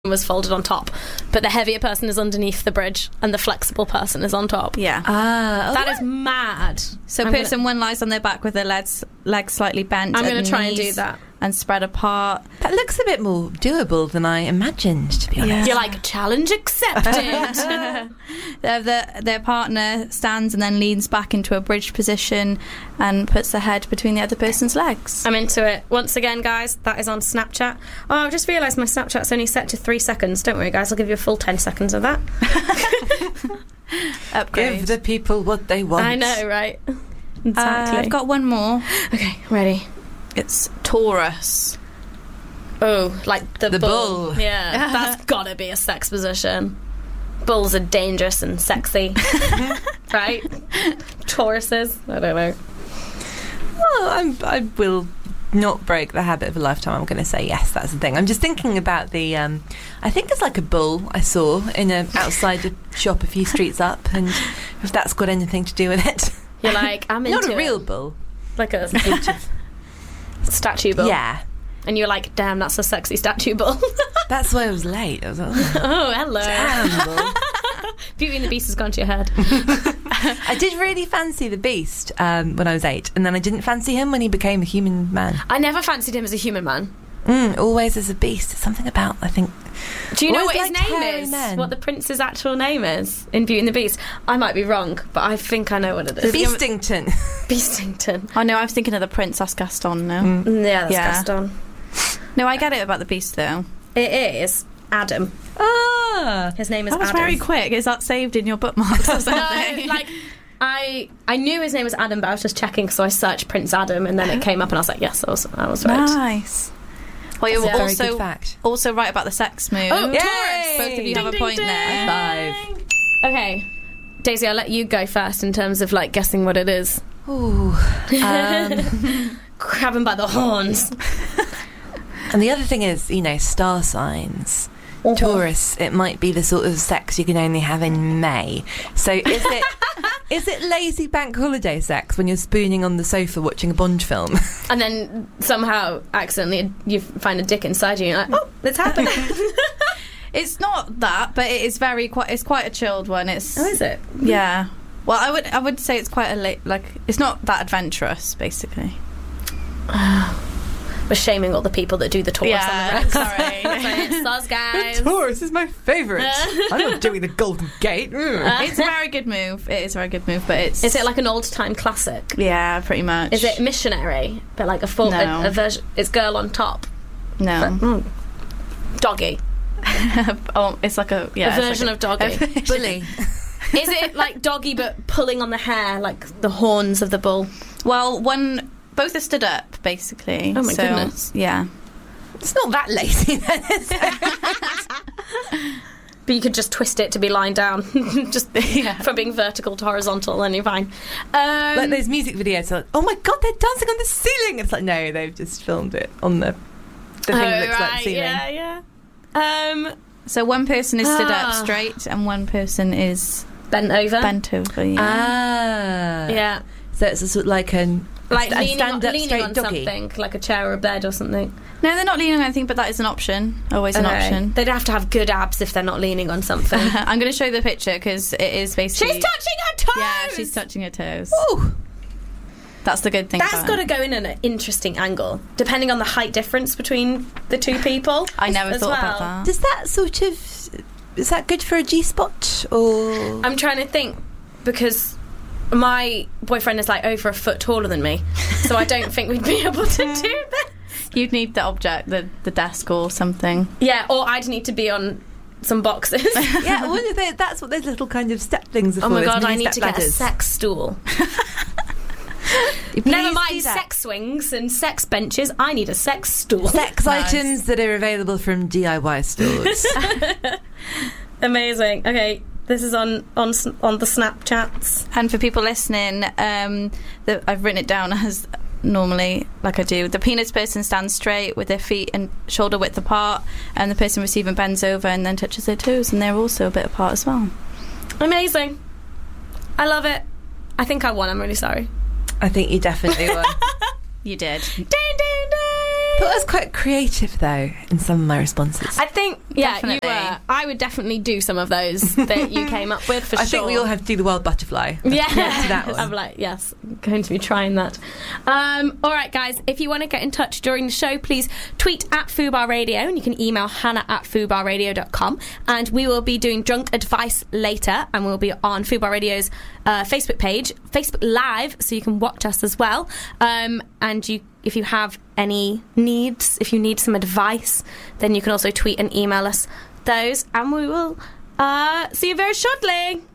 was folded on top, but the heavier person is underneath the bridge and the flexible person is on top. Yeah. That is mad. So person one lies on their back with their legs slightly bent. I'm going to try and do that. And spread apart. That looks a bit more doable than I imagined, to be honest. Yeah. You're like, challenge accepted. Their partner stands and then leans back into a bridge position and puts their head between the other person's legs. I'm into it. Once again, guys, that is on Snapchat. Oh, I've just realised my Snapchat's only set to 3 seconds. Don't worry, guys, I'll give you a full 10 seconds of that. Upgrade. Give the people what they want. I know, right? Exactly. I've got one more. Okay, ready. It's Taurus. Oh, like the bull. bull. Yeah, that's gotta be a sex position. Bulls are dangerous and sexy. Right? Tauruses? I don't know. Well, I will not break the habit of a lifetime. I'm going to say yes, that's the thing. I'm just thinking about the... I think there's like a bull I saw outside a shop a few streets up, and if that's got anything to do with it. You're like, I'm into Not a real it. bull. Like a statue bull. Yeah. And you're like, damn, that's a sexy statue bull. That's why I was late. I was like, Oh, hello. damn, bull. Beauty and the Beast has gone to your head. I did really fancy the Beast when I was 8, and then I didn't fancy him when he became a human man. I never fancied him as a human man. Always as a beast. It's something about, I think... Do you know Always what his liked name hairy is? men. What the prince's actual name is in Beauty and the Beast? I might be wrong, but I think I know what it is. Beastington. Beastington. Oh no, I was thinking of the prince. That's Gaston now. Yeah, that's Yeah. Gaston. No, I get it about the beast though. It is Adam. Ah. His name is That was Adam. very quick. Is that saved in your bookmarks or something? No, like I knew his name was Adam, but I was just checking, so I searched Prince Adam, and then it came up, and I was like, yes, I was right. Nice. Well, you're That's a very good also fact. also right about the sex move. Oh, Yay! Taurus! Both of you Ding, have a ding, point ding. there. Five. Okay, Daisy, I'll let you go first in terms of like guessing what it is. Ooh. Grab him by the horns. And the other thing is, star signs. Taurus, it might be the sort of sex you can only have in May. So is it lazy bank holiday sex when you're spooning on the sofa watching a Bond film? And then somehow, accidentally, you find a dick inside you, and you're like, oh, it's happening. It's not that, but it is it's quite a chilled one. It's Oh, is it? Yeah. Well, I would say it's quite it's not that adventurous, basically. We're shaming all the people that do the Taurus on the rest. sorry. It's us, guys. Taurus is my favourite. I'm not doing the Golden Gate. It's a very good move. It is a very good move, but it's... Is it like an old-time classic? Yeah, pretty much. Is it missionary? But like No. a version... It's girl on top. No. Doggy. Oh, it's like a... Yeah, A version of doggy. Bully. Is it like doggy but pulling on the hair, like the horns of the bull? Well, both are stood up, basically. Oh my goodness. Yeah. It's not that lazy then, is it? But you could just twist it to be lying down. Just from being vertical to horizontal, then you're fine. Like those music videos, like, oh my god, they're dancing on the ceiling. It's like, no, they've just filmed it on the thing that looks like the ceiling. Yeah. So one person is stood up straight and one person is Bent over. bent over, yeah. Yeah. So it's a sort of like a Leaning stand up leaning straight on doggy. something, like a chair or a bed or something. No, they're not leaning on anything, but that is an option. Always an option. They'd have to have good abs if they're not leaning on something. I'm going to show you the picture because it is basically... She's touching her toes! Yeah, she's touching her toes. Ooh. That's the good thing That's about got to it. go in an interesting angle, depending on the height difference between the two people. I never as thought well. about that. Does that sort of... Is that good for a G-spot? Or... I'm trying to think, because my boyfriend is like over a foot taller than me, so I don't think we'd be able to do that. You'd need the object, the desk or something. Yeah, or I'd need to be on some boxes. Yeah, that's what those little kind of step things are for. Oh my those god, mini I need step to get a ladders. sex stool. Please Never do mind that. sex swings and sex benches, I need a sex stool. Sex Nice. items that are available from DIY stores. Amazing. Okay, this is on the Snapchats. And for people listening, I've written it down as normally, like I do. The penis person stands straight with their feet and shoulder width apart, and the person receiving bends over and then touches their toes, and they're also a bit apart as well. Amazing. I love it. I think I won. I'm really sorry. I think you definitely won. You did. Ding, ding, ding. thought I was quite creative, though, in some of my responses. I think, yeah, Definitely. you were. I would definitely do some of those that you came up with, for sure. I think we all have to do the wild butterfly. Yeah, To that one. I'm like, yes, I'm going to be trying that. All right, guys, if you want to get in touch during the show, please tweet at Fubar Radio, and you can email hannah@fubarradio.com, and we will be doing Drunk Advice later, and we'll be on Fubar Radio's Facebook page, Facebook Live, so you can watch us as well. And if you have any needs, if you need some advice, then you can also tweet and email us those, and we will see you very shortly.